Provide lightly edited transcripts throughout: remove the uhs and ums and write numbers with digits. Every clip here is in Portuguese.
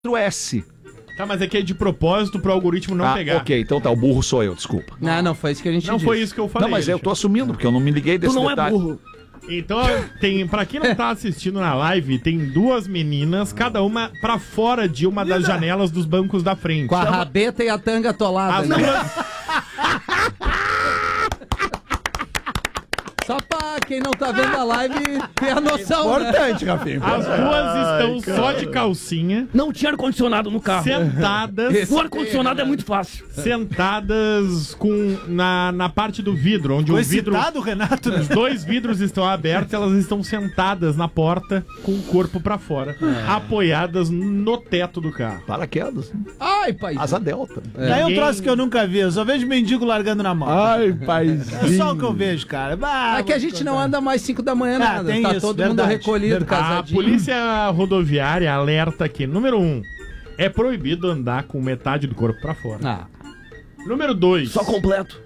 4S. Tá, mas é que é de propósito pro algoritmo não pegar. Ok, então tá, o burro sou eu, desculpa. Não foi isso que a gente Não disse. foi isso que eu falei. Não, mas eu tô assumindo, porque eu não me liguei desse detalhe. Então, pra quem não tá assistindo na live, tem duas meninas, cada uma pra fora de uma das janelas dos bancos da frente. Com a rabeta e a tanga atolada. As né? duas, Só pra quem não tá vendo a live ter a noção, né? Importante, Rafinha. as duas estão só de calcinha, Não tinha ar-condicionado no carro. sentadas, O ar-condicionado é muito fácil. sentadas na parte do vidro, onde o Foi vidro... citado, Renato? Os dois vidros estão abertos, elas estão sentadas na porta com o corpo pra fora, apoiadas no teto do carro. Paraquedas. Ai, pai. Asa delta. Daí é um troço que eu nunca vi. Eu só vejo mendigo largando na mão. Ai, paizinho. É só o que eu vejo, cara. É que a gente não anda mais 5 da manhã, nada. tem Tá isso, todo verdade, mundo recolhido, verdade. A casadinho. polícia rodoviária alerta que, número 1, é proibido andar com metade do corpo pra fora. Ah, Número 2, Só completo.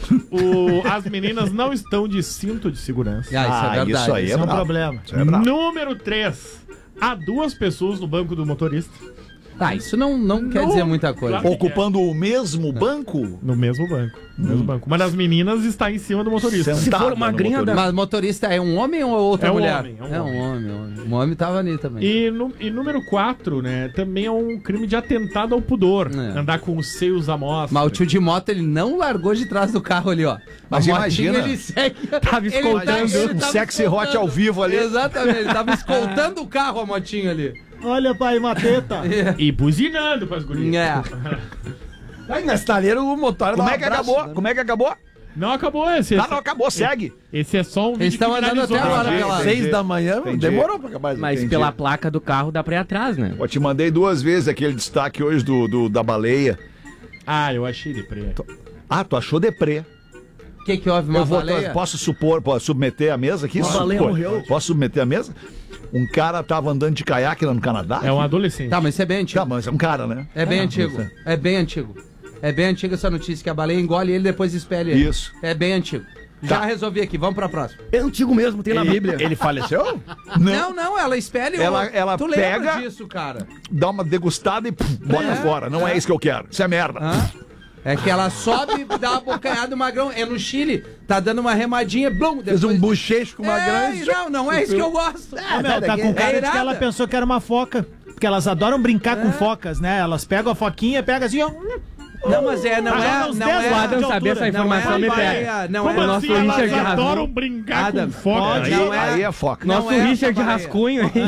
as meninas não estão de cinto de segurança. isso é verdade. isso aí Isso é um brabo. problema. Isso é brabo. Número 3, há duas pessoas no banco do motorista. Isso não quer dizer muita coisa. Claro. Ocupando o mesmo banco? No mesmo banco. No mesmo banco. Uma das meninas está em cima do motorista. Se for uma no gringa motorista. Mas motorista é um homem ou outra É um mulher? homem, É um homem. Um homem tava ali também. E número 4, né? Também é um crime de atentado ao pudor. É. Andar com os seios à mostra. Mas o tio de moto, ele não largou de trás do carro ali, ó. Mas A motinha, imagina. ele segue. Tava escoltando. Um sexy hot ao vivo ali. Exatamente, ele tava escoltando o carro, a motinha ali. Olha, pai, uma teta. E buzinando pras gurias. É. Aí na estaleira o motor Como é que acabou? Como é que acabou? Não acabou esse. Não acabou, segue. Esse é só um vídeo Eles estão que andando viralizou. até agora Entendi. pela... 6 da manhã, Entendi. demorou pra acabar. Mas Entendi. pela placa do carro dá pra ir atrás, né? Eu te mandei 2 vezes aquele destaque hoje da baleia. Ah, eu achei deprê. Ah, tu achou deprê. O que houve, uma baleia? Posso submeter a mesa aqui? Uma baleia morreu. Posso submeter a mesa? Um cara tava andando de caiaque lá no Canadá. É um adolescente. Tá, mas isso é bem antigo. Tá, mas é um cara, né? É bem antigo. É bem antigo. É bem antiga essa notícia, que a baleia engole ele e depois espelha ele. Isso. É bem antigo. Já resolvi aqui, vamos pra próxima. É antigo mesmo, tem na Bíblia. Ele faleceu? Não, ela espelha Ela Tu pega- lembra disso, cara? Dá uma degustada e bota fora. Não é isso que eu quero. Isso é merda. É que ela sobe, dá uma bocanhada, o magrão. É no Chile, tá dando uma remadinha, blum, depois... Fez um bochecho com uma grande. Não é isso que eu gosto. Ô, meu, tá com cara de que ela pensou que era uma foca. Porque elas adoram brincar com focas, né? Elas pegam a foquinha, pegam assim, ó. Não, mas uns 10 O lá Adam de saber altura. essa informação me pega. Não Como é. o assim? nosso Richard Elas de adoram Rascunho. brincar Adam, com foca. pode. Não é. Aí é foca. Não Nosso é essa Richard de baleia. Rascunho, hein?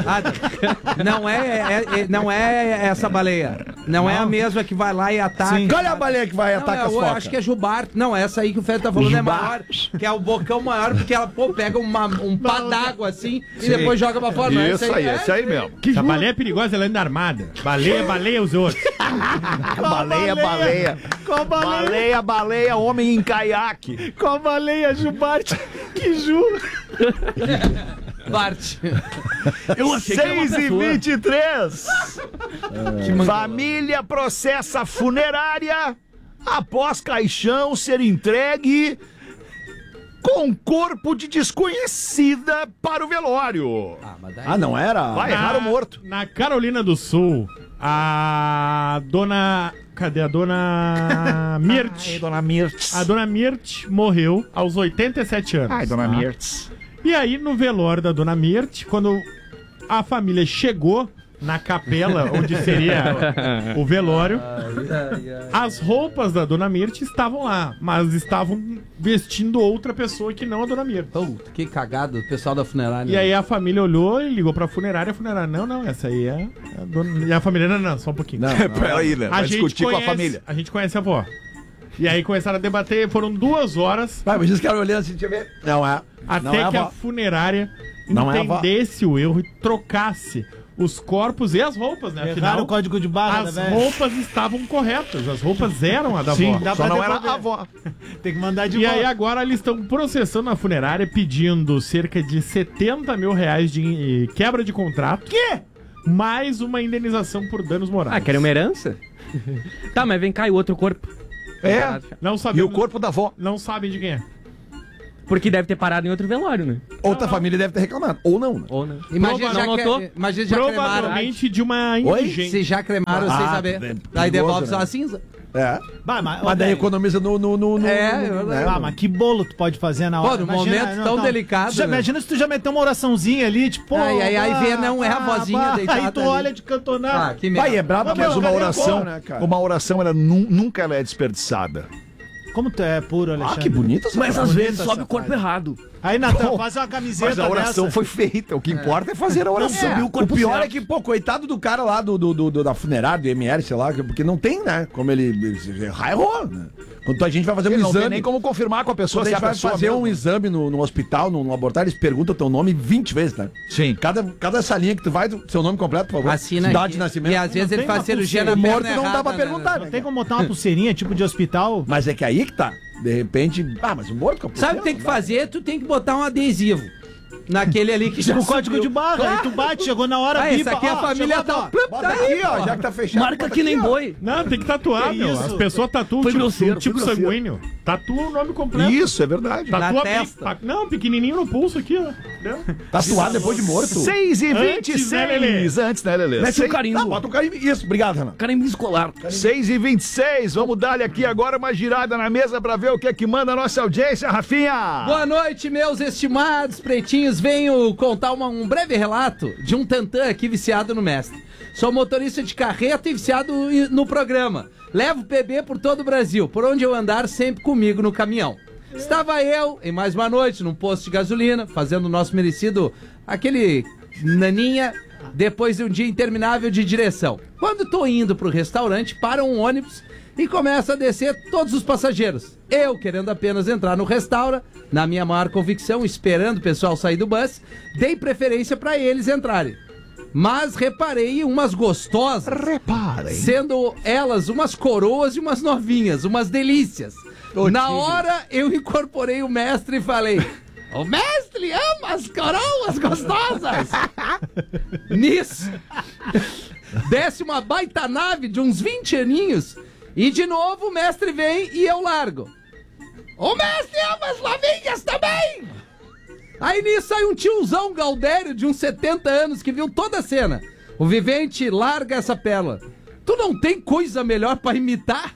Não é essa baleia. Não é a mesma que vai lá e ataca. Qual é a baleia que vai Não, atacar as eu focas? acho que é Jubarte. Não, essa aí que o Fred tá falando é maior. Que é o bocão maior, porque ela pega um pá d'água assim e depois joga pra fora. Não é Isso aí, esse aí mesmo. Essa baleia é perigosa, ela anda armada. Baleia os outros. Baleia. Qual baleia? Baleia, homem em caiaque. Qual baleia, Jubarte? Que ju. Bart. Eu achei que era uma 6h23. Que Família processa funerária após caixão ser entregue com corpo de desconhecida para o velório. Ah, não era? Vai, erraram morto. Na Carolina do Sul, a dona... Cadê a dona Mirth? Dona Mirtz. A dona Mirth morreu aos 87 anos. Ai, dona Mirtz. E aí, no velório da dona Mirth, quando a família chegou na capela onde seria o velório, as roupas da dona Mirth estavam lá, mas estavam vestindo outra pessoa que não a dona Mirth. Puta, que cagado, o pessoal da funerária. E aí a família olhou e ligou pra funerária, a funerária, não, essa aí é a dona... E a família, não, só um pouquinho. Peraí, né? A Vai gente discutir com a conhece- família. A gente conhece a avó. E aí começaram a debater, foram 2 horas Vai, mas os caras olhando assim, deixa eu ver. Não é. Não até é que a avó. funerária Não é a avó. entendesse o erro e trocasse os corpos e as roupas, né? Erraram Afinal, o código de barra, as né, velho? roupas estavam corretas, as roupas eram a da Sim, avó. dá Só pra não era devolver. a avó. Tem que mandar de E volta. aí agora eles estão processando a funerária pedindo cerca de 70 mil reais de quebra de contrato. Quê? Mais uma indenização por danos morais. Ah, querem uma herança? Tá, mas vem cá e o outro corpo. É. Não E sabemos, o corpo da avó. não sabem de quem é. Porque deve ter parado em outro velório, né? Outra família deve ter reclamado. Ou não, né? Ou não. Imagina Não notou? imagina já cremaram. Provavelmente de uma Oi? indigente. Se já cremaram sem saber. é perigoso, Aí devolve né? só a cinza. É. Bah, Mas daí economiza no Ah, mas que bolo tu pode fazer na hora? Pô, no momento tão delicado, Tu já, né? Imagina se tu já meteu uma oraçãozinha ali, tipo... Aí vê, não é a vozinha deitada Aí tu ali. olha de cantonar. Ah, que Vai, merda. é brabo, Mas mas uma uma oração, oração, né, cara? uma oração ela nunca ela é desperdiçada. Como tu é puro, Alexandre. Ah, que bonito essa Mas frase. às vezes essa sobe o corpo frase. errado. Aí, Natan, Pô, faz uma camiseta Mas a oração dessa. foi feita. O que importa é fazer a oração. subiu o corpo O pior certo. é que, pô, coitado do cara lá da funerária, do ML, sei lá, porque não tem, né? Como ele errou, né? Quando a gente vai fazer um Ele não tem exame. nem como confirmar com a pessoa Quando a se gente a vai pessoa fazer um mesmo. exame no hospital, no laboratório, eles perguntam teu nome 20 vezes, né? Sim. Cada salinha que tu vai, seu nome completo, por favor. Assina Data aqui. de nascimento. E às vezes Não ele tem faz uma cirurgia na pulseira. perna Morto não dá pra errada, né? perguntar, Não né? tem como botar uma pulseirinha, tipo de hospital? Mas é que aí que tá. De repente. Ah, mas o morto com a Sabe o que tem que fazer? Tu tem que botar um adesivo. Naquele ali que já Com código subiu. de barra. Aí tu bate, chegou na hora, Ah, essa aqui é a ó, família chegou tal. a- Bota aqui, ó, já que tá fechado. Marca bota que nem aqui, ó. boi. Não, tem que tatuar, Que meu. isso? As pessoas tatuam Foi tipo, grosseiro, um tipo foi grosseiro. sanguíneo. Tatua o nome completo. Isso, é verdade. Na Tatua testa. Não, pequenininho no pulso aqui, ó. Entendeu? Tatuado depois de morto. 6h26. né, Lelê? Antes, né, Lelê? Mete um carimbo. Ah, bota um carimbo. Isso, obrigado, Renan. Carimbo escolar. 6h26. Vamos dar-lhe aqui agora uma girada na mesa pra ver o que é que manda a nossa audiência, Rafinha. Boa noite, meus estimados pretinhos. Venho contar um breve relato de um tantã aqui viciado no mestre. Sou motorista de carreta e viciado no programa. Levo PB por todo o Brasil, por onde eu andar sempre comigo no caminhão. Estava eu, em mais uma noite, num posto de gasolina, fazendo o nosso merecido, aquele naninha, depois de um dia interminável de direção. Quando tô indo pro restaurante, para um ônibus e começa a descer todos os passageiros. Eu, querendo apenas entrar no restaurante, na minha maior convicção, esperando o pessoal sair do bus, dei preferência para eles entrarem. Mas reparei em umas gostosas, Reparem. sendo elas umas coroas e umas novinhas, umas delícias. Na hora, eu incorporei o mestre e falei: o mestre ama as coroas gostosas. Nisso, desce uma baita nave de uns 20 aninhos e de novo o mestre vem e eu largo. O mestre ama as novinhas também. Aí nisso sai um tiozão Galdério de uns 70 anos que viu toda a cena. O vivente larga essa pérola. Tu não tem coisa melhor pra imitar?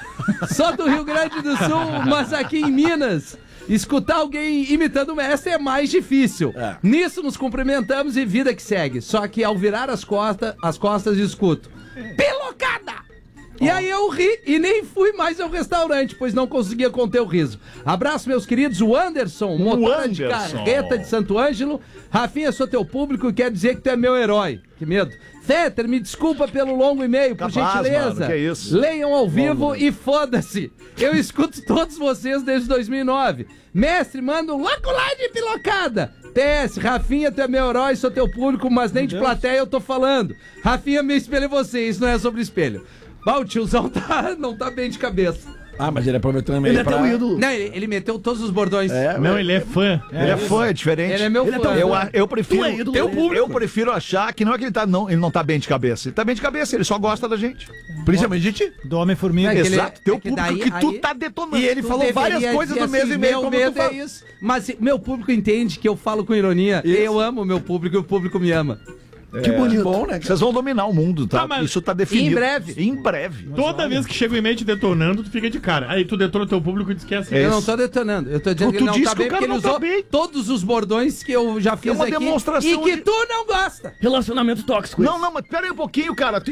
Só do Rio Grande do Sul, mas aqui em Minas, escutar alguém imitando o mestre é mais difícil. É. Nisso nos cumprimentamos e vida que segue. Só que ao virar as costas escuto: pilocada! E aí eu ri e nem fui mais ao restaurante, pois não conseguia conter o riso. Abraço, meus queridos. O Anderson, motora de Anderson. carreta de Santo Ângelo. Rafinha, sou teu público e quer dizer que tu é meu herói. Que medo. Fetter, me desculpa pelo longo e-mail, por Capaz, gentileza. mano, que isso. Leiam ao vivo e foda-se. Eu escuto todos vocês desde 2009. Mestre, manda um loco lá de pilocada. PS, Rafinha, tu é meu herói, sou teu público, mas nem de plateia eu tô falando. Rafinha, meu espelho é você, isso não é sobre espelho. Bah, o tiozão não tá bem de cabeça. Ah, mas ele aproveitou também. Ele é teu ídolo. Não, ele meteu todos os bordões. É, Não, ele é fã. Ele é fã, é diferente. Ele é meu fã. Eu prefiro. Tu é ídolo, Eu prefiro achar que não é que ele não tá bem de cabeça. Ele tá bem de cabeça, ele só gosta da gente. principalmente de ti. Do Homem-Formiga. É que ele- Exato. Teu é que público daí- que tu aí- tá detonando. E ele Tu falou várias deveria coisas dizer do mesmo assim, e-mail meu como medo tu fala. é isso. Mas meu público entende que eu falo com ironia. Isso. Eu amo o meu público e o público me ama. Que bonito. Bom, né? Vocês vão dominar o mundo, tá? Tá, mas- Isso tá definido. Em breve. Em breve. Toda vez que chega o e-mail te detonando, tu fica de cara. Aí tu detona teu público e diz que é assim. Eu não tô detonando. Eu tô dizendo Tu que ele não disse tá que o bem cara porque ele não tá usou bem. todos os bordões que eu já fiz uma aqui demonstração e que de- tu não gosta. Relacionamento tóxico. Não, mas pera aí um pouquinho, cara.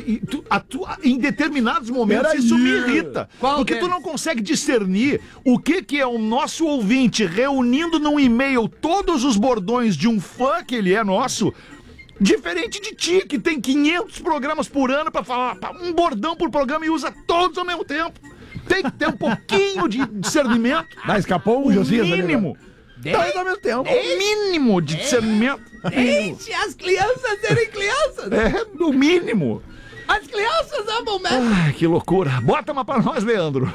Em determinados momentos Peraí. isso me irrita. Qual porque tu deles? não consegue discernir o que é o nosso ouvinte reunindo num e-mail todos os bordões de um fã que ele é nosso. Diferente de ti, que tem 500 programas por ano pra falar um bordão por programa e usa todos ao mesmo tempo. Tem que ter um pouquinho de discernimento. Escapou O o Josias ali, né? mínimo. Dois ao mesmo tempo. O mínimo de discernimento. Deixe as crianças serem crianças. É, no mínimo. As crianças amam o mestre. Ai, que loucura. Bota uma pra nós, Leandro.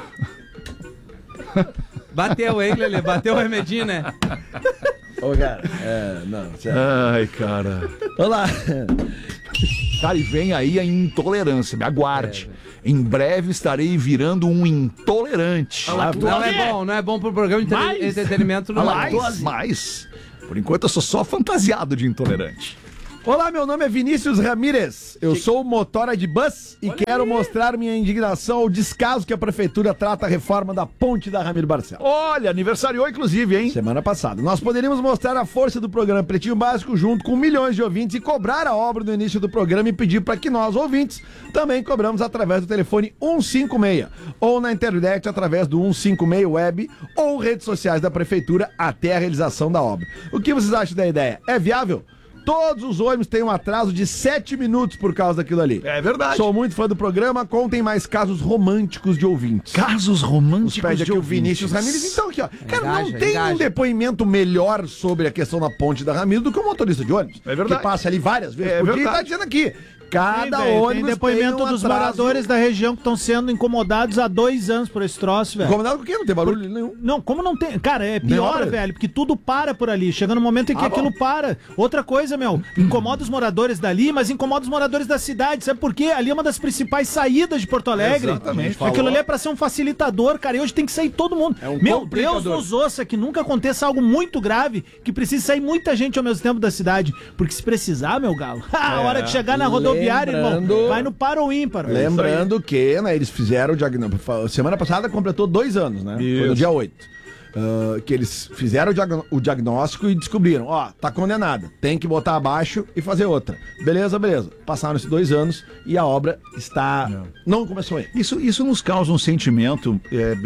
Bateu, hein, Lelê? Bateu o remedinho, né? Ô, cara, não, sério. Ai, cara. Vamos lá. Cara, e vem aí a intolerância, me aguarde. Em breve estarei virando um intolerante. Não é bom pro programa de entretenimento. Não é. Mas, por enquanto eu sou só fantasiado de intolerante. Olá, meu nome é Vinícius Ramírez. Eu sou motora de bus e quero mostrar minha indignação ao descaso que a prefeitura trata a reforma da ponte da Ramiro Barcelos. Olha, aniversariou inclusive, hein? Semana passada. Nós poderíamos mostrar a força do programa Pretinho Básico junto com milhões de ouvintes e cobrar a obra no início do programa e pedir para que nós, ouvintes, também cobramos através do telefone 156 ou na internet através do 156 Web ou redes sociais da prefeitura até a realização da obra. O que vocês acham da ideia? É viável? Todos os ônibus têm um atraso de 7 minutos por causa daquilo ali. É verdade. Sou muito fã do programa, contem mais casos românticos de ouvintes. Casos românticos Pede aqui de o Vinícius ouvintes. Ramírez. Então aqui, ó. Cara, não Engaja, tem engaja. um depoimento melhor sobre a questão da ponte da Ramiro do que o motorista de ônibus. É verdade. Que passa ali várias vezes É por dia e verdade. tá dizendo aqui. Cada Tem, velho, ônibus tem depoimento tem um dos atraso. moradores da região que estão sendo incomodados há 2 anos por esse troço, velho. Incomodado com o quê? Não tem barulho nenhum. Não, como não tem? Cara, é Nem pior, hora. velho, porque tudo para por ali. Chega no momento em que aquilo para. Outra coisa, meu, incomoda os moradores dali, mas incomoda os moradores da cidade. Sabe por quê? Ali é uma das principais saídas de Porto Alegre. Exatamente. Aquilo ali é pra ser um facilitador, cara. E hoje tem que sair todo mundo. É um Meu complicador. Deus nos ouça que nunca aconteça algo muito grave, que precise sair muita gente ao mesmo tempo da cidade. Porque se precisar, meu galo, a hora que chegar na rodoviária, Lembrando- irmão, vai no para ou ímpar. velho. Lembrando que, né, eles fizeram o diagnóstico. Semana passada completou 2 anos, né? Foi no dia 8. Que eles fizeram o diagnóstico e descobriram, ó, tá condenada, tem que botar abaixo e fazer outra. Beleza. Passaram esses 2 anos e a obra está... Não começou ainda. Isso nos causa um sentimento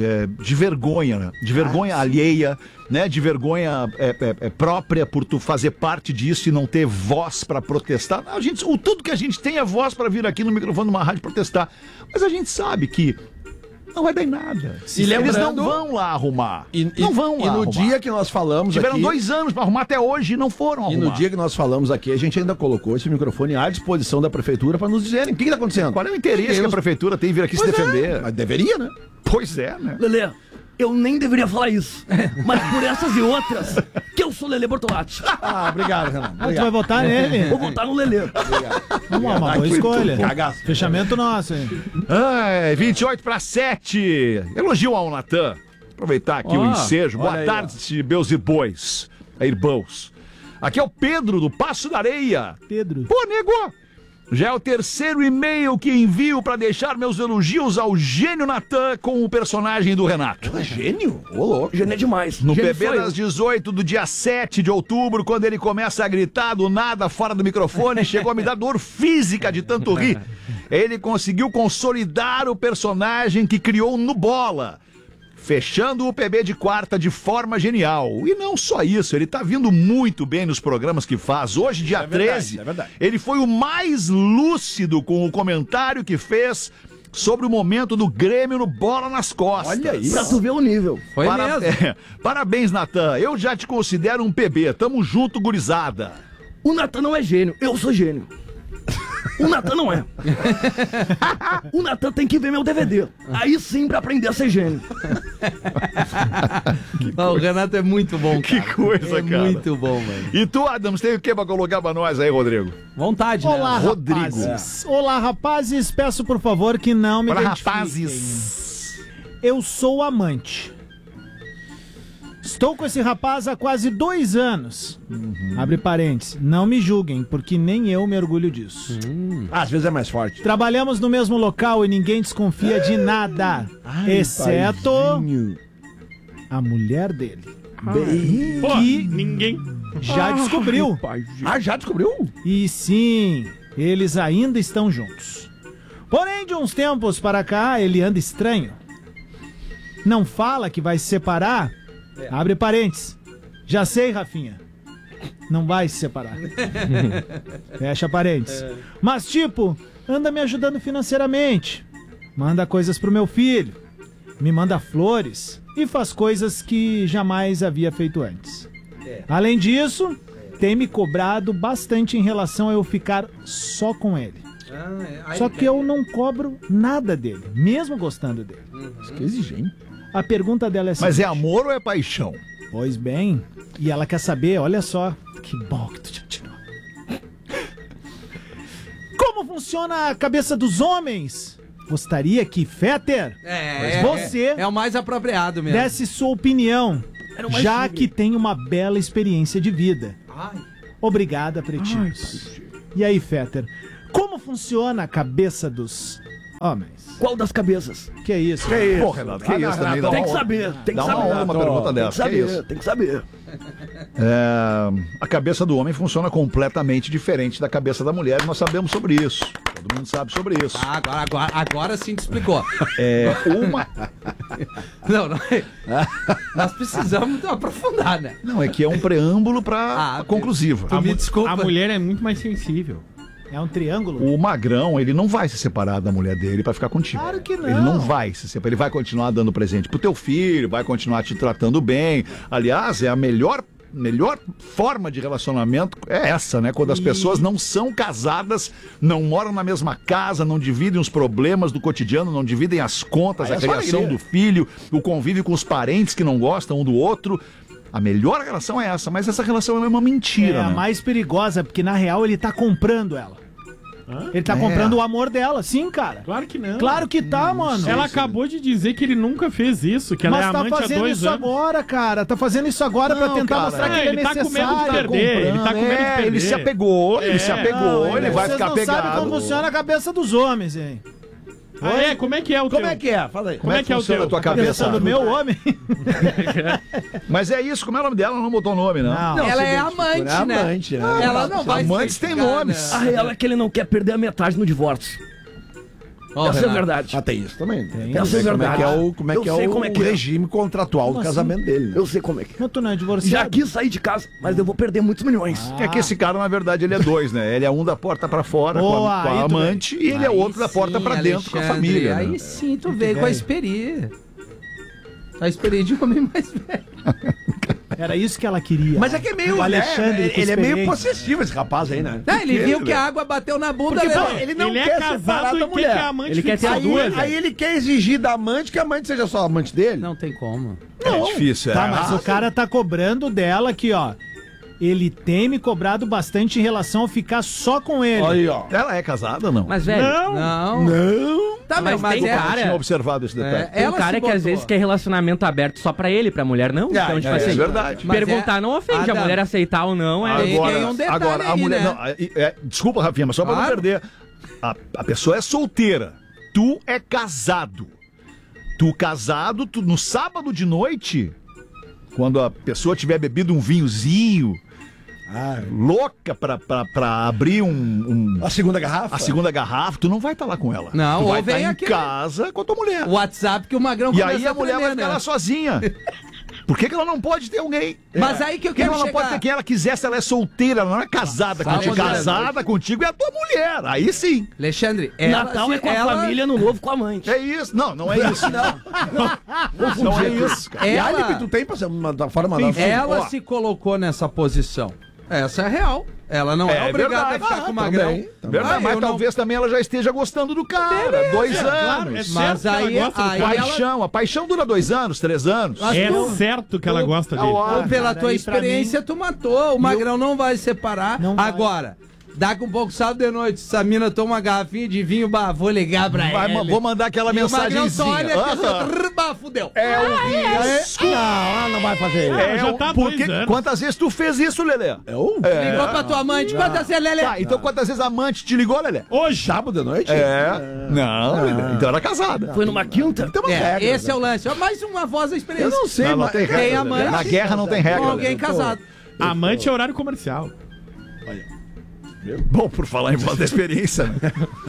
de vergonha, né? De vergonha alheia, né? De vergonha própria por tu fazer parte disso e não ter voz pra protestar. Tudo que a gente tem é voz pra vir aqui no microfone de uma rádio protestar. Mas a gente sabe que não vai dar em nada. E Eles lembrando- não vão lá arrumar. E não vão lá E no arrumar. dia que nós falamos Tiveram aqui... 2 anos pra arrumar até hoje e não foram E arrumar. no dia que nós falamos aqui, a gente ainda colocou esse microfone à disposição da prefeitura para nos dizerem o que está acontecendo. Qual é o interesse que a prefeitura tem em vir aqui se defender? Mas deveria, né? Pois é, né? Lelê, eu nem deveria falar isso. Mas por essas e outras, que eu sou Lelê Bortolatti. Ah, obrigado, Renan. Ah, tu vai Obrigado. votar nele? Vou votar no Lelê. Uma boa escolha. Cagaço. Fechamento nosso, hein? 28/7. Elogio ao Natan. Aproveitar aqui o ensejo. Boa olha aí, tarde, meus irmãos. Irmãos. Aqui é o Pedro, do Passo da Areia. Pedro. Pô, nego! Já é o 3º e-mail que envio pra deixar meus elogios ao gênio Natan com o personagem do Renato. Gênio? Ô, louco. Gênio é demais. No Gênio PB sou eu. das 18 do dia 7 de outubro, quando ele começa a gritar do nada fora do microfone, chegou a me dar dor física de tanto rir. Ele conseguiu consolidar o personagem que criou no Bola, fechando o PB de quarta de forma genial. E não só isso, ele tá vindo muito bem nos programas que faz. Hoje, dia 13, é verdade. ele foi o mais lúcido com o comentário que fez sobre o momento do Grêmio no Bola nas Costas. Olha isso. Pra tu ver o nível. Foi mesmo. Parabéns, Natan. Eu já te considero um PB. Tamo junto, gurizada. O Natan não é gênio, eu sou gênio. O Natan não é. O Natan tem que ver meu DVD. Aí sim pra aprender a ser gênio. Não, o Renato é muito bom, cara. Que coisa, é cara. muito bom, mano. E tu, Adams, tem o que pra colocar pra nós aí, Rodrigo? Vontade, Olá, né? Rodrigo. rapazes. Olá, rapazes. Peço, por favor, que não me Para identifiquem. rapazes. Eu sou amante. Estou com esse rapaz há quase 2 anos. Abre parênteses. Não me julguem, porque nem eu me orgulho disso. Às vezes é mais forte. Trabalhamos no mesmo local e ninguém desconfia de nada. Exceto Paizinho. a mulher dele. Pô, Que ninguém. já descobriu. Ah, já descobriu? E sim, eles ainda estão juntos. Porém, de uns tempos para cá, ele anda estranho. Não fala que vai se separar. Abre parênteses. Já sei, Rafinha. Não vai se separar. Fecha parênteses. Mas, tipo, anda me ajudando financeiramente. Manda coisas pro meu filho. Me manda flores. E faz coisas que jamais havia feito antes. Além disso, tem me cobrado bastante em relação a eu ficar só com ele. Só que eu não cobro nada dele, mesmo gostando dele. Que exigente. A pergunta dela é assim. Mas é amor ou é paixão? Pois bem, e ela quer saber, olha só, que bom que tu já tirou. funciona a cabeça dos homens? Gostaria que, Fetter, você é o mais apropriado mesmo. desse sua opinião, Era o mais já livre. que tem uma bela experiência de vida. Obrigada, pretinhos. E aí, Fetter, como funciona a cabeça dos homens? Qual das cabeças? Que é isso? Pô, Renato, que isso também? Tem que saber, tem que Dá uma saber. honra uma pergunta Tem que dessa. Que isso? saber, tem que saber. A cabeça do homem funciona completamente diferente da cabeça da mulher, e nós sabemos sobre isso. Todo mundo sabe sobre isso. Agora sim te explicou. Uma. Não. Nós precisamos aprofundar, né? Não, é que é um preâmbulo pra conclusiva. Me desculpa. A mulher é muito mais sensível. É um triângulo? O magrão, ele não vai se separar da mulher dele pra ficar contigo. Claro que não. Ele não vai se separar. Ele vai continuar dando presente pro teu filho, vai continuar te tratando bem. Aliás, é a melhor forma de relacionamento é essa, né? Quando as pessoas não são casadas, não moram na mesma casa, não dividem os problemas do cotidiano, não dividem as contas, a criação do filho, o convívio com os parentes que não gostam um do outro. A melhor relação é essa, mas essa relação é uma mentira, É a né? mais perigosa, porque na real ele tá comprando ela. Ele tá comprando o amor dela, sim, cara. Claro que não. Claro que tá, mano. Ela acabou de dizer que ele nunca fez isso, que ela Mas é tá amante há fazendo 2 isso anos. agora, cara. Tá fazendo isso agora pra Não, tentar cara. mostrar que ele é Ele tá com medo de necessário. perder. Ele tá com medo de perder. Ele se apegou, ele vai Vocês ficar não pegado. sabem como funciona a cabeça dos homens, hein? Como é que é o teu? Como é que é? Fala aí. Como é que é o funciona teu? a tua cabeça? Cabeça do meu homem? Mas é isso, como é o nome dela? Ela não botou nome, não. Não. Ela é amante, né? amante, né? Ela não vai Amantes se têm dedicar, nomes. né? A real é que ele não quer perder a metade no divórcio. Ó, Essa é a Renato. verdade. Ah, tem isso também. Essa é Como é verdade. que é o, como é Eu que é sei o como é que é. regime contratual do casamento dele. né? Eu sei como é que é. Mas tu não é Já divorciado? quis sair de casa, mas eu vou perder muitos milhões. É que esse cara, na verdade, ele é dois, né? Ele é um da porta pra fora Boa, com a aí tu amante e ele é Aí outro da porta sim, pra dentro com a Alexandre, família. Aí Né? sim, tu veio com a experiência. A experiência de homem mais velho. Era isso que ela queria. Mas é que é meio. O Alexandre, né? com Ele é meio experiência. possessivo, esse rapaz aí, né? Ele viu que a água bateu na bunda dele. ele não Ele é quer separar casado da e quer que mulher. a amante Ele quer fique ter só Aí, duas. aí ele quer exigir da amante que a amante seja só amante dele. Não tem como. É difícil, é. Tá, mas o cara tá cobrando dela aqui, ó. Ele tem me cobrado bastante em relação a ficar só com ele. Aí, ó. Ela é casada ou não? Mas, velho, Não. Tá, Mas tem Eu cara- tinha observado esse detalhe. tem um cara que às vezes quer relacionamento aberto só pra ele, pra mulher não. Então, tipo assim, verdade. Mas perguntar não ofende, a Adam, mulher aceitar ou não é... Aí tem um detalhe agora a aí, mulher. né? Não, desculpa, Rafinha, mas só pra não Claro. perder. A pessoa é solteira. Tu é casado. Tu casado, tu, no sábado de noite, quando a pessoa tiver bebido um vinhozinho, louca pra abrir A segunda garrafa? a segunda garrafa, tu não vai estar lá com ela. Não, tu ou vai vem estar em aquele- casa com a tua mulher. O WhatsApp que o Magrão E começa aí a mulher vai tremer, ficar né? lá sozinha. Por que não pode ter alguém? Mas aí que eu Por que quero ela não chegar... pode ter quem ela quiser se ela é solteira, ela não é casada contigo. Deus. Casada contigo é a tua mulher. Aí sim. Alexandre, Natal é com a família, no novo com a amante. É isso. Não é isso. Não é isso, cara. Que Ela- álibi tu tem pra mandar fora mandar? Ela Ó, se colocou nessa posição. Essa é real. Ela não é, É obrigada verdade. a ficar com o Magrão. também. Verdade, mas eu não- talvez também ela já esteja gostando do cara. 2 Claro, é anos. certo Mas que ela aí- gosta do aí- cara. Paixão. A paixão dura 2 anos, 3 anos. Mas É tu- certo que ela gosta dele. Ou pela cara, tua aí pra experiência, tu matou. O Magrão não vai separar. Não vai. Agora, daqui um pouco, sábado de noite, essa mina toma uma garrafinha de vinho, bah, vou ligar pra ela. Vou mandar aquela E o Magrão só mensagenzinha. olha aqui, Aham. assim, bah, fudeu. É o risco. Não, ela não vai fazer isso. já tá há porque 2 anos. quantas vezes tu fez isso, Lelê? Eu? Ligou pra tua amante, quantas vezes, Lelê? Tá, então quantas vezes a amante te ligou, Lelê? Hoje. Sábado de noite? Não, Lelê. Então era casada. Foi numa quinta? Tem uma É, regra, esse né? é o lance. Ó, mais uma voz da experiência. Eu não sei, Não, não mas... tem regra. Tem Lelê. amante. Na guerra não tem regra. Com alguém Lelê. casado. Amante é horário comercial. Bom, por falar em voz da experiência, né?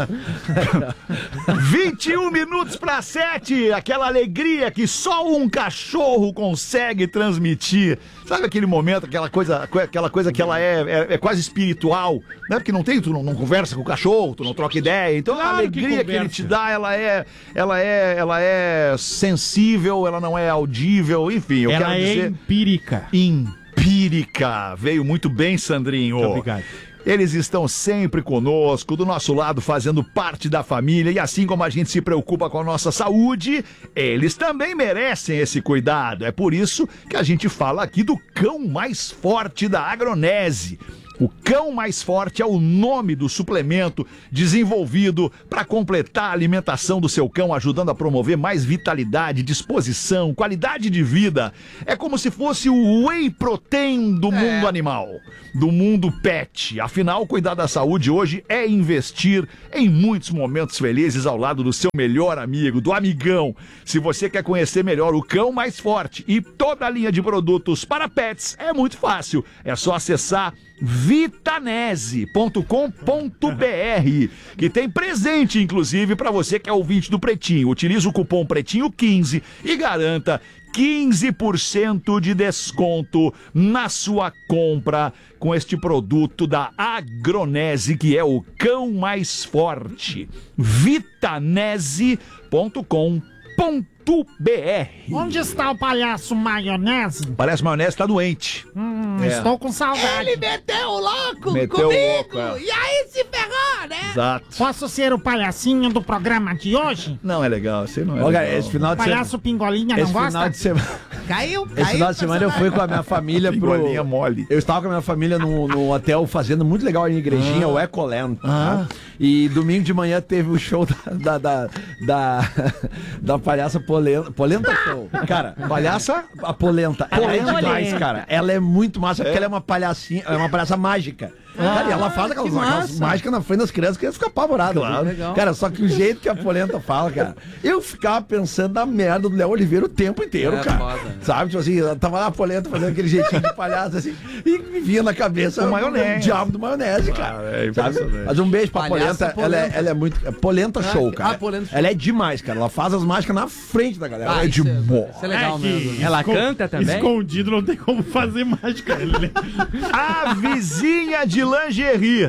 21 minutos para 7, aquela alegria que só um cachorro consegue transmitir. Sabe aquele momento, aquela coisa que ela é quase espiritual, né? Porque não tem, tu não conversa com o cachorro, tu não troca ideia. Então Claro a que alegria que ele conversa. te dá, ela é sensível, ela não é audível, enfim, eu Ela quero é dizer empírica. empírica. Veio muito bem, Sandrinho. Muito obrigado. Eles estão sempre conosco, do nosso lado, fazendo parte da família. E assim como a gente se preocupa com a nossa saúde, eles também merecem esse cuidado. É por isso que a gente fala aqui do cão mais forte da Agronese. O Cão Mais Forte é o nome do suplemento desenvolvido para completar a alimentação do seu cão, ajudando a promover mais vitalidade, disposição, qualidade de vida. É como se fosse o whey protein do mundo animal, do mundo pet. Afinal, cuidar da saúde hoje é investir em muitos momentos felizes ao lado do seu melhor amigo, do amigão. Se você quer conhecer melhor o Cão Mais Forte e toda a linha de produtos para pets, é muito fácil. É só acessar vitanese.com.br, que tem presente, inclusive, para você que é ouvinte do Pretinho. Utilize o cupom Pretinho15 e garanta 15% de desconto na sua compra com este produto da Agronese, que é o Cão Mais Forte. vitanese.com.br. Onde está o palhaço maionese? O palhaço maionese tá doente. Estou com saudade. Ele meteu o louco Meteu o comigo. louco, é. E aí se ferrou, né? Exato. Posso ser o palhacinho do programa de hoje? Não é legal, você não é Olha, legal. esse final O de semana. palhaço pingolinha não Esse gosta? final de semana. Caiu. Esse final de semana eu fui com a minha família pro. Pingolinha mole. Eu estava com a minha família num hotel fazenda muito legal em Igrejinha, o Ecoland. Tá? E domingo de manhã teve o show da palhaça Polenta. Polenta Show. Cara, Palhaça? a Polenta. Ela é Polenta. demais, cara. Ela é muito massa, porque ela é uma palhacinha, é uma palhaça mágica. Cara, e ela faz aquelas mágicas na frente das crianças que eles ficam apavorados. Claro. Legal. Cara, só que o jeito que a Polenta fala, cara, eu ficava pensando na merda do Léo Oliveira o tempo inteiro, É cara. foda. Sabe, tipo assim, eu tava lá a Polenta fazendo aquele jeitinho de palhaço, assim, e me vinha na cabeça O maionese. o diabo do maionese, cara. é sabe? impressionante. Mas um beijo pra Palhaça Polenta, ela é muito... Polenta Show, cara. Polenta Show. Ela é demais, cara. Ela faz as mágicas na frente da galera. Ela é isso demais. Isso é legal mesmo. Ela canta também? Escondido não tem como fazer mágica. A vizinha de lingerie.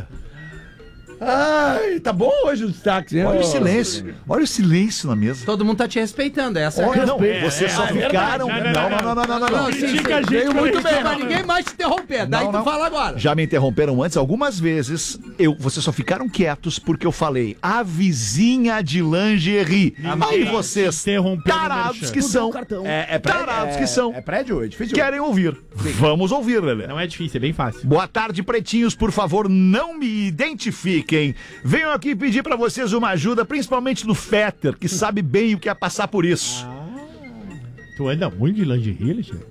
Ai, tá bom hoje o destaque, né? Olha o silêncio. Olha o silêncio na mesa. Todo mundo tá te respeitando, essa Olha, é a não, vocês só ficaram... verdade. Não. Critica a gente Veio pelo muito bem, que mas fala. ninguém mais te interromper. Daí Não, tu não. fala agora. Já me interromperam antes algumas vezes. Vocês só ficaram quietos porque eu falei a vizinha de lingerie. Aí vocês, interrompeu no tarados merchan. que são, cartão. tarados que são, É prédio, é difícil. querem ouvir. Vamos ouvir, Lelê. Não é difícil, é bem fácil. Boa tarde, pretinhos. Por favor, não me identifiquem. Venho aqui pedir pra vocês uma ajuda, principalmente do Fetter, que sabe bem o que é passar por isso. Tu anda muito de lingerie, Alexandre?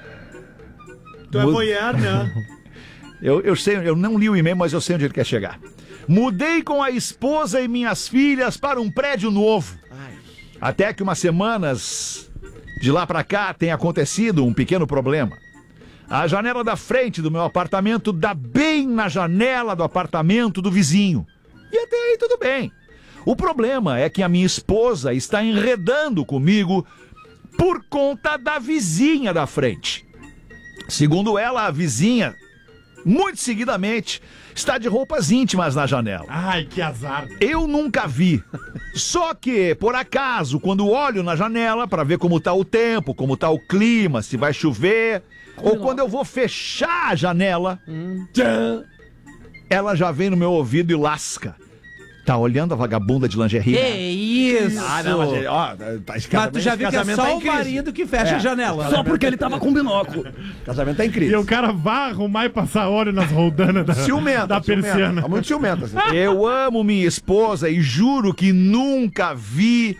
Tu é voyeur, né? Eu sei, eu não li o e-mail, mas eu sei onde ele quer chegar. Mudei com a esposa e minhas filhas para um prédio novo. Até que umas semanas de lá pra cá tem acontecido um pequeno problema. A janela da frente do meu apartamento dá bem na janela do apartamento do vizinho. E até aí tudo bem. O problema é que a minha esposa está enredando comigo por conta da vizinha da frente. Segundo ela, a vizinha, muito seguidamente, está de roupas íntimas na janela. Ai, que azar. Eu nunca vi. Só que, por acaso, quando olho na janela para ver como tá o tempo, como tá o clima, se vai chover, ou quando eu vou fechar a janela, tchan, ela já vem no meu ouvido e lasca. Tá olhando a vagabunda de lingerie? Que isso? Ah, não, mas ó, tá esse Mas tu já viu que é só o marido que fecha a janela. Só porque ele tava com binóculo. O casamento tá E incrível. o cara vai arrumar e passar óleo nas roldanas da, Ciumenta, da persiana. Tá muito ciumenta. Assim. Eu amo minha esposa e juro que nunca vi...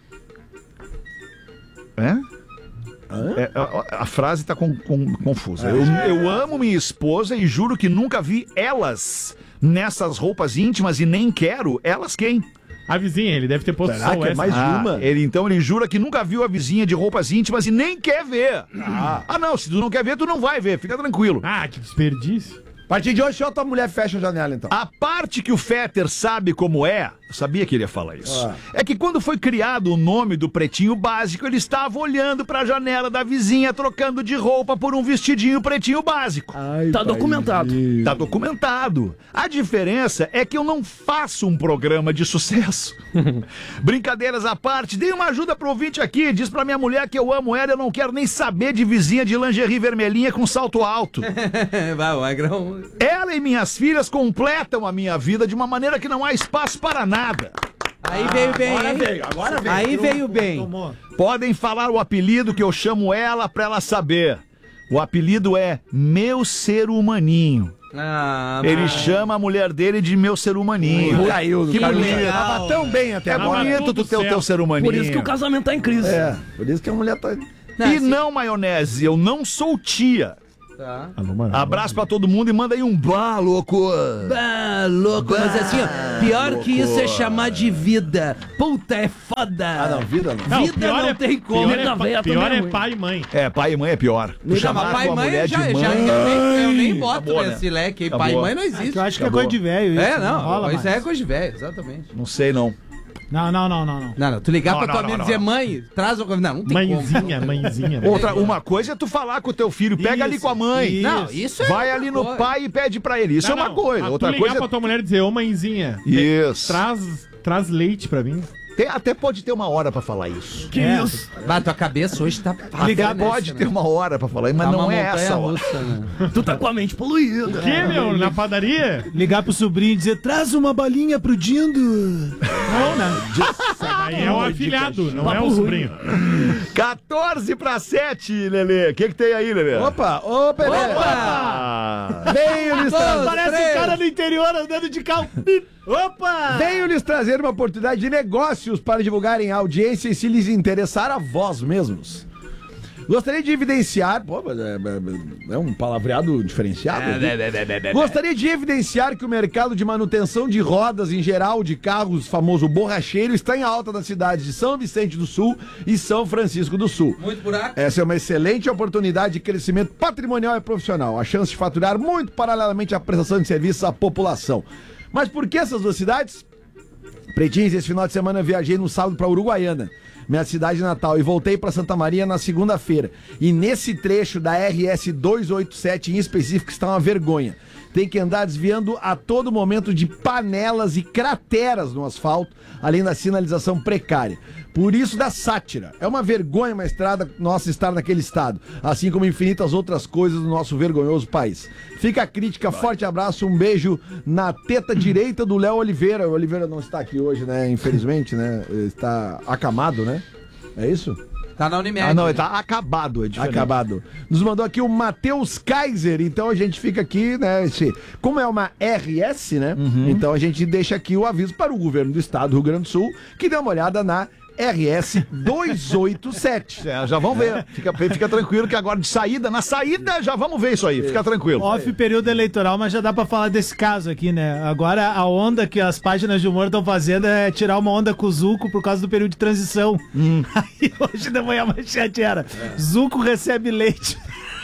A frase tá confusa. Eu amo minha esposa e juro que nunca vi elas nessas roupas íntimas e nem quero elas quem? A vizinha, ele deve ter posto Será só que é essa. mais uma? Ele jura que nunca viu a vizinha de roupas íntimas e nem quer ver. Não, se tu não quer ver, tu não vai ver, fica tranquilo. Ah, que desperdício. A partir de hoje, só tua mulher fecha a janela, então. A parte que o Fetter sabe como é, eu sabia que ele ia falar isso, é que quando foi criado o nome do Pretinho Básico, ele estava olhando pra janela da vizinha, trocando de roupa por um vestidinho pretinho básico. Tá documentado. Tá documentado. A diferença é que eu não faço um programa de sucesso. Brincadeiras à parte, dei uma ajuda pro ouvinte aqui, diz pra minha mulher que eu amo ela e eu não quero nem saber de vizinha de lingerie vermelhinha com salto alto. Vai, o Agrão. Ela e minhas filhas completam a minha vida de uma maneira que não há espaço para nada. Aí veio bem, hein? Agora veio. Aí veio bem. Podem falar o apelido que eu chamo ela pra ela saber. O apelido é Meu Ser Humaninho. Ele chama a mulher dele de meu ser humaninho. Caiu do Que caminho. bonito. Tava tão bem até É agora. bonito tu ter o teu ser humaninho. Por isso que o casamento tá em crise. É, por isso que a mulher tá... E não, maionese, eu não sou tia. Tá. Abraço pra todo mundo e manda aí um bah, louco. Ah, louco, mas assim, ó, pior que isso é chamar de vida. Puta, é foda. Ah, não, vida não. Não, Vida pior não é- tem como. Pior Vida véia é, pior também é é ruim. pai e mãe. É, pai e mãe é pior. Tu Não, chamar mas pai e tua mãe mulher já, de já, mãe. eu nem boto Acabou, né? nesse leque aí. Acabou. Pai e mãe não existe. Eu acho que é Acabou. coisa de velho isso. É, não, rola isso mais. é coisa de velho, exatamente. Não sei, não. Não. Não, tu ligar Não, pra não, tua não, mãe e não, dizer, não. mãe, traz o... Não tem Mãezinha. Outra, uma coisa é tu falar com o teu filho, pega ali Isso, com a mãe. isso. Não, isso é Vai outra ali no coisa. pai e pede pra ele. Isso é uma coisa. Outra tu ligar coisa pra tua mulher e dizer, ô mãezinha, Isso. traz leite pra mim. Até pode ter uma hora pra falar isso. Que isso? Bah, tua cabeça hoje tá... Até pode ter uma hora pra falar, mas não é essa hora. Né? Tu tá com a mente poluída. Que, meu? Na padaria? Ligar pro sobrinho e dizer, traz uma balinha pro Dindo. Não, né? Aí é o afilhado, não é Papo o ruim. sobrinho. 14/7, Lelê. O que tem aí, Lelê? Opa, ô, Pelé. Veio lhes trazer... Parece um cara do interior andando de carro. Opa! Venho lhes trazer uma oportunidade de negócios para divulgarem a audiência e se lhes interessar a vós mesmos. Gostaria de evidenciar... Pô, mas é um palavreado diferenciado. Gostaria de evidenciar que o mercado de manutenção de rodas em geral de carros, famoso borracheiro, está em alta nas cidades de São Vicente do Sul e São Francisco do Sul. Muito buraco. Essa é uma excelente oportunidade de crescimento patrimonial e profissional. A chance de faturar muito paralelamente à prestação de serviços à população. Mas por que essas duas cidades? Pretinhos, esse final de semana eu viajei no sábado para Uruguaiana, minha cidade natal, e voltei para Santa Maria na segunda-feira. E nesse trecho da RS 287 em específico está uma vergonha. Tem que andar desviando a todo momento de panelas e crateras no asfalto, além da sinalização precária. Por isso da sátira. É uma vergonha uma estrada nossa estar naquele estado, assim como infinitas outras coisas do nosso vergonhoso país. Fica a crítica, forte abraço, um beijo na teta direita do Léo Oliveira. O Oliveira não está aqui hoje, né? Infelizmente, né? Ele está acamado, né? É isso? Tá na Unimed. Ah, não, ele tá acabado, é diferente. Acabado. Nos mandou aqui o Matheus Kaiser, então a gente fica aqui, né, como é uma RS, né, então a gente deixa aqui o aviso para o governo do estado do Rio Grande do Sul, que dê uma olhada na RS 287. É, já vamos ver. Fica tranquilo que agora na saída já vamos ver isso aí. Fica tranquilo. Off período eleitoral, mas já dá pra falar desse caso aqui, né? Agora a onda que as páginas de humor estão fazendo é tirar uma onda com o Zuco por causa do período de transição. Aí hoje de manhã a manchete era: Zuco recebe leite.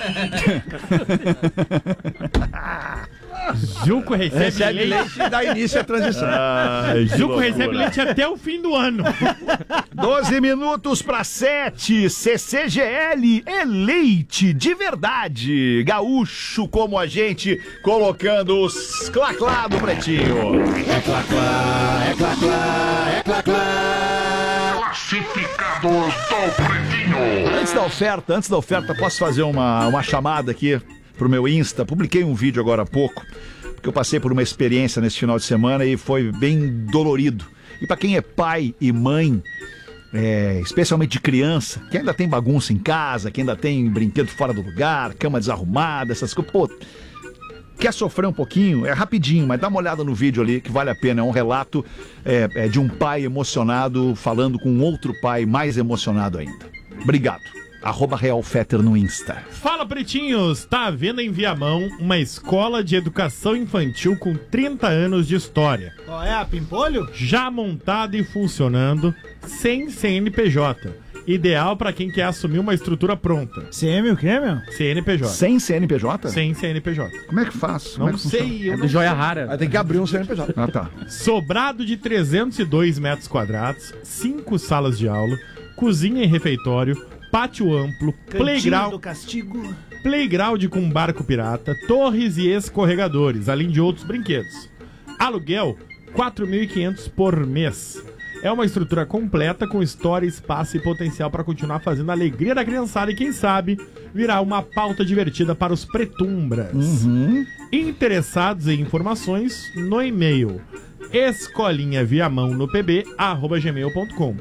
Zuco recebe leite. e dá início à transição. Zuco recebe leite até o fim do ano. 12 minutos para 7. CCGL é leite de verdade. Gaúcho como a gente, colocando os clá-clá do Pretinho. É clá-clá, é clá-clá, é clá-clá. Classificados do Pretinho. Antes da oferta, posso fazer uma chamada aqui pro meu Insta. Publiquei um vídeo agora há pouco, porque eu passei por uma experiência nesse final de semana e foi bem dolorido. E para quem é pai e mãe, especialmente de criança, que ainda tem bagunça em casa, que ainda tem brinquedo fora do lugar, cama desarrumada, essas coisas, pô, quer sofrer um pouquinho? É rapidinho, mas dá uma olhada no vídeo ali que vale a pena. É um relato de um pai emocionado falando com outro pai mais emocionado ainda. Obrigado. @RealFetter no Insta. Fala, pretinhos! Tá à venda em Viamão uma escola de educação infantil com 30 anos de história. Qual é, a Pimpolho? Já montada e funcionando, sem CNPJ. Ideal para quem quer assumir uma estrutura pronta. CM o quê, meu? CNPJ. Sem CNPJ? Sem CNPJ. Como é que faz? Não sei, eu não Joia rara. Aí tem que abrir um CNPJ. Ah, tá. Sobrado de 302 metros quadrados, 5 salas de aula, cozinha e refeitório, pátio amplo, Cantinho do castigo. playground com barco pirata, torres e escorregadores, além de outros brinquedos. Aluguel, R$ 4.500 por mês. É uma estrutura completa com história, espaço e potencial para continuar fazendo a alegria da criançada e, quem sabe, virar uma pauta divertida para os pretumbras. Interessados em informações, no e-mail escolinhaviamãonopb@gmail.com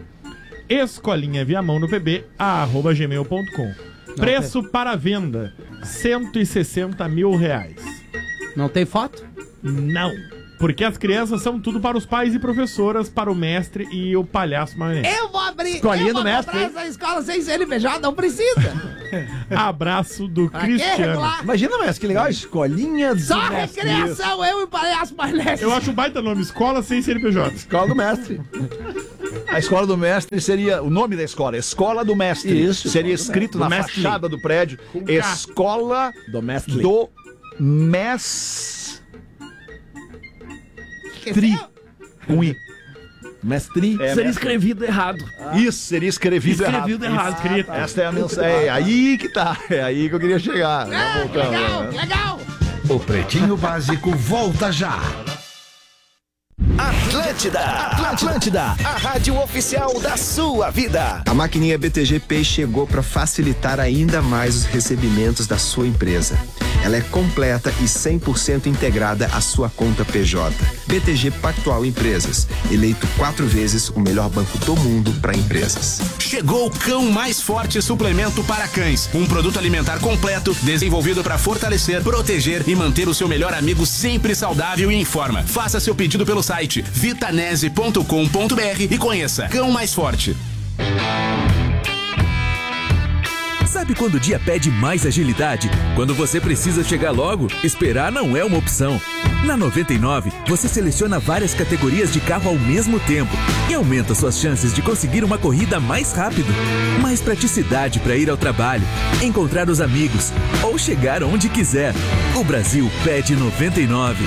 escolinhaviamãonopb@gmail.com. Preço para venda, R$ 160 mil. Não tem foto? Não. Porque as crianças são tudo para os pais e professoras, para o mestre e o palhaço maionese. Eu vou abrir. Escolinha eu vou do mestre, comprar hein? essa escola sem CNPJ, não precisa. Abraço do Pra que Cristiano. regular? Imagina, mas que legal, escolinha do Só mestre. recreação, eu e o palhaço maionese. Eu acho um baita nome, escola sem CNPJ. Escola do mestre. A escola do mestre seria o nome da escola, Escola do Mestre. Isso, Seria Escola do escrito na Mestre. fachada do prédio, Escola Do mestre. do Mestre. Com I. Mestre. Seria escrevido errado. Isso, seria escrevido errado. Escrito. Esta é a mensagem. É aí que tá. É aí que eu queria chegar. Ah, que legal, que legal. O Pretinho Básico volta já. Atlântida, a rádio oficial da sua vida. A maquininha BTG Pay chegou para facilitar ainda mais os recebimentos da sua empresa. Ela é completa e 100% integrada à sua conta PJ. BTG Pactual Empresas, eleito 4 vezes o melhor banco do mundo para empresas. Chegou o Cão Mais Forte Suplemento para Cães. Um produto alimentar completo, desenvolvido para fortalecer, proteger e manter o seu melhor amigo sempre saudável e em forma. Faça seu pedido pelo site vitanese.com.br e conheça Cão Mais Forte. Sabe quando o dia pede mais agilidade? Quando você precisa chegar logo, esperar não é uma opção. Na 99, você seleciona várias categorias de carro ao mesmo tempo e aumenta suas chances de conseguir uma corrida mais rápido. Mais praticidade para ir ao trabalho, encontrar os amigos ou chegar onde quiser. O Brasil pede 99.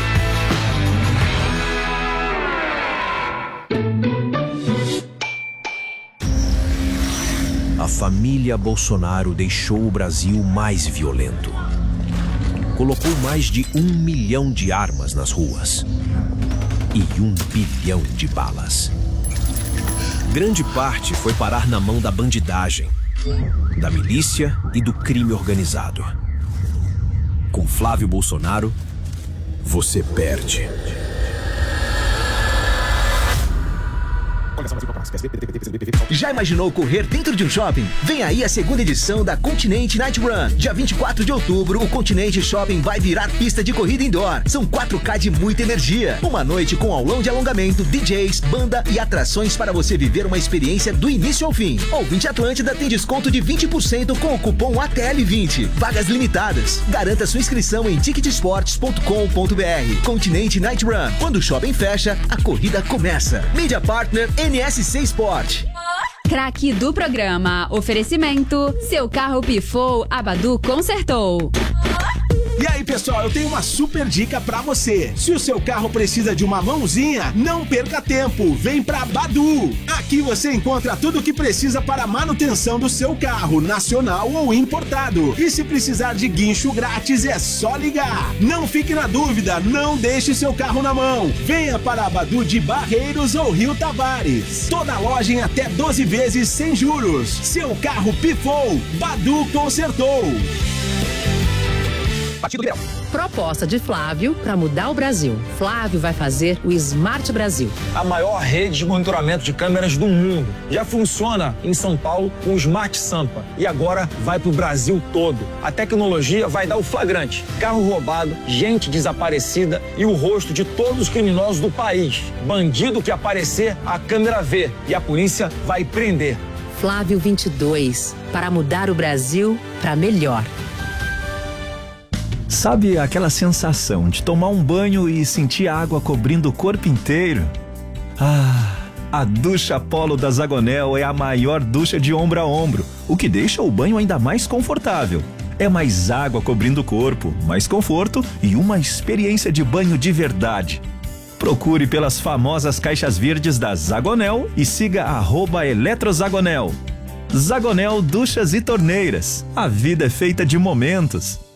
A família Bolsonaro deixou o Brasil mais violento. Colocou mais de 1 milhão de armas nas ruas e 1 bilhão de balas. Grande parte foi parar na mão da bandidagem, da milícia e do crime organizado. Com Flávio Bolsonaro, você perde. Já imaginou correr dentro de um shopping? Vem aí a segunda edição da Continente Night Run. Dia 24 de outubro, o Continente Shopping vai virar pista de corrida indoor. São 4K de muita energia. Uma noite com aulão de alongamento, DJs, banda e atrações para você viver uma experiência do início ao fim. Ouvinte Atlântida tem desconto de 20% com o cupom ATL20. Vagas limitadas. Garanta sua inscrição em ticketsports.com.br. Continente Night Run. Quando o shopping fecha, a corrida começa. Media Partner NSC Sport. Craque do programa. Oferecimento. Seu carro pifou, a Badu consertou. E aí, pessoal, eu tenho uma super dica pra você. Se o seu carro precisa de uma mãozinha, não perca tempo. Vem pra Badu. Aqui você encontra tudo o que precisa para a manutenção do seu carro, nacional ou importado. E se precisar de guincho grátis, é só ligar. Não fique na dúvida, não deixe seu carro na mão. Venha para a Badu de Barreiros ou Rio Tavares. Toda loja em até 12 vezes sem juros. Seu carro pifou, Badu consertou. Partido Liberal. Proposta de Flávio para mudar o Brasil. Flávio vai fazer o Smart Brasil. A maior rede de monitoramento de câmeras do mundo. Já funciona em São Paulo com o Smart Sampa. E agora vai para o Brasil todo. A tecnologia vai dar o flagrante. Carro roubado, gente desaparecida e o rosto de todos os criminosos do país. Bandido que aparecer, a câmera vê. E a polícia vai prender. Flávio 22. Para mudar o Brasil para melhor. Sabe aquela sensação de tomar um banho e sentir a água cobrindo o corpo inteiro? Ah, a ducha Polo da Zagonel é a maior ducha de ombro a ombro, o que deixa o banho ainda mais confortável. É mais água cobrindo o corpo, mais conforto e uma experiência de banho de verdade. Procure pelas famosas caixas verdes da Zagonel e siga @eletrozagonel. Zagonel Duchas e Torneiras. A vida é feita de momentos.